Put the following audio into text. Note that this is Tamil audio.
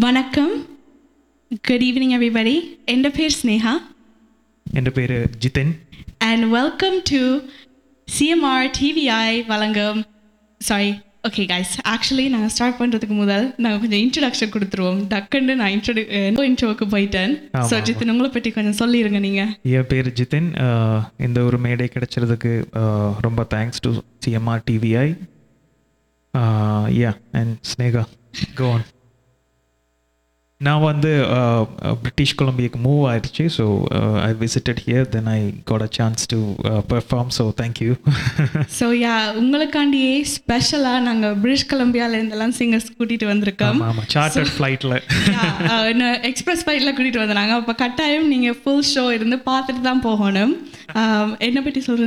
வணக்கம். Good evening everybody. என் பேர் ஸ்னேகா. என் பேர் Jithan. And welcome to CMR TVI வழங்கும் okay guys, actually நாங்கள் ஸ்டார்ட் பண்ணுறதுக்கு முதல் நாங்கள் கொஞ்சம் இன்ட்ரடக்ஷன் கொடுத்துருவோம். டக்குன்னு நான் இன்ட்ரோவுக்கு போயிட்டேன். ஸோ ஜிதன் உங்களை பற்றி கொஞ்சம் சொல்லிடுங்க நீங்கள். என் பேர் ஜிதன். இந்த ஒரு மேடை கிடைச்சதுக்கு ரொம்ப thanks to CMR TVI. And Sneha go on. நான் வந்து பிரிட்டிஷ் கொலம்பியாக்கு மூவ் ஆயிடுச்சு. So I visited here, then I got a chance to perform. So thank you. So உங்களுக்காண்டியே ஸ்பெஷலாக நாங்கள் பிரிட்டிஷ் கொலம்பியாவிலேருந்தெல்லாம் சிங்கர்ஸ் கூட்டிகிட்டு வந்திருக்கோம். ஆமாம், சார்ட்டர்ட் ஃப்ளைட்டில் எக்ஸ்பிரஸ் ஃப்ளைட்டில் கூட்டிகிட்டு வந்தாங்க. அப்போ கட்டாயம் நீங்கள் ஃபுல் ஷோ இருந்து பார்த்துட்டு தான் போகணும். என்னை பற்றி சொல்கிறேன்